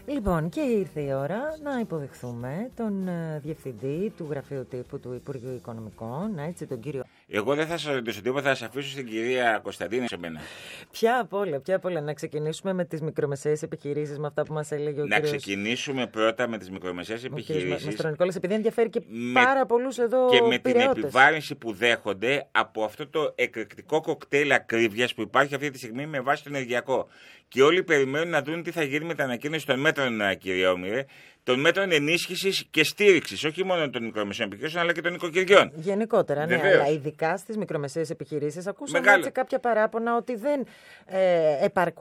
Λοιπόν, και ήρθε η ώρα να υποδεχθούμε τον Διευθυντή του Γραφείου Τύπου του Υπουργείου Οικονομικών, έτσι, τον κύριο. Εγώ δεν θα σας ρωτήσω τίποτα, θα σας αφήσω στην κυρία Κωνσταντίνη σε μένα. Ποια απ' όλα, να ξεκινήσουμε με τις μικρομεσαίες επιχειρήσεις, με αυτά που μας έλεγε ο κύριος. Να ξεκινήσουμε πρώτα με τις μικρομεσαίες επιχειρήσεις. Μαστρονικόλας, επειδή ενδιαφέρει και πάρα πολλούς εδώ και με πειραιώτες. την επιβάρυνση που δέχονται από αυτό το εκρηκτικό κοκτέιλ ακρίβειας που υπάρχει αυτή τη στιγμή με βάση το ενεργειακό. Και όλοι περιμένουν να δουν τι θα γίνει με την ανακοίνωση των μέτρων, κύριε Όμηρε, των μέτρων ενίσχυσης και στήριξης, όχι μόνο των μικρομεσαίων επιχειρήσεων, αλλά και των νοικοκυριών. Γενικότερα, ναι, αλλά ειδικά στις μικρομεσαίες επιχειρήσεις ακούσαμε έτσι κάποια παράπονα ότι δεν επαρκούν